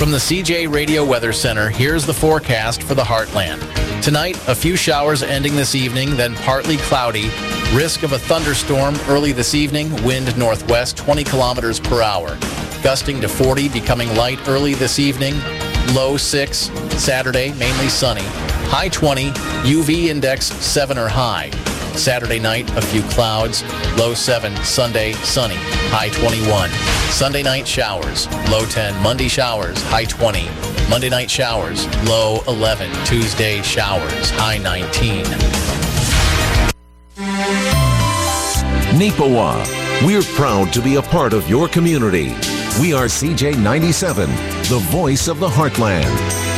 From the CJ Radio Weather Center, here's the forecast for the Heartland. Tonight, a few showers ending this evening, then partly cloudy. Risk of a thunderstorm early this evening, wind northwest 20 kilometers per hour. Gusting to 40, becoming light early this evening. Low 6. Saturday, mainly sunny. High 20, UV index 7 or high. Saturday night, a few clouds. Low 7. Sunday, sunny. High 21. Sunday night showers. Low 10. Monday showers. High 20. Monday night showers. Low 11. Tuesday showers. High 19. Neepawa. We're proud to be a part of your community. We are CJ 97, the voice of the Heartland.